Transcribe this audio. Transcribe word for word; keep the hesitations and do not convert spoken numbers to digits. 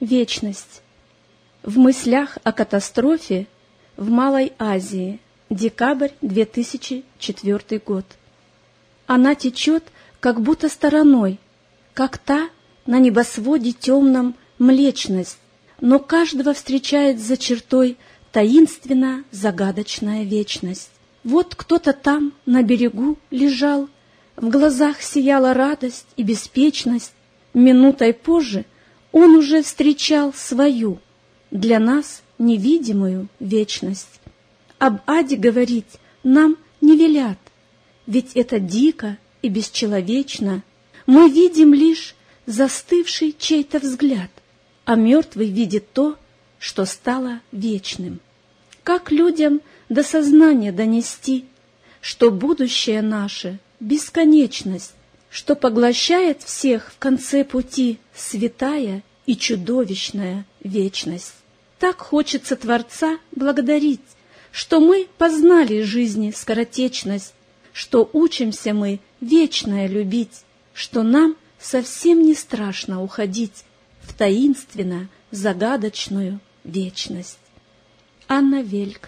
Вечность. В мыслях о катастрофе в Малой Азии. Декабрь две тысячи четвёртый год. Она течет как будто стороной, как та на небосводе темном млечность, но каждого встречает за чертой таинственно загадочная вечность. Вот кто-то там на берегу лежал, в глазах сияла радость и беспечность. Минутой позже он уже встречал свою, для нас невидимую вечность. Об аде говорить нам не велят, ведь это дико и бесчеловечно. Мы видим лишь застывший чей-то взгляд, а мертвый видит то, что стало вечным. Как людям до сознания донести, что будущее наше — бесконечность, что поглощает всех в конце пути святая и чудовищная вечность? Так хочется Творца благодарить, что мы познали жизни скоротечность, что учимся мы вечное любить, что нам совсем не страшно уходить в таинственно загадочную вечность. Анна Вельк.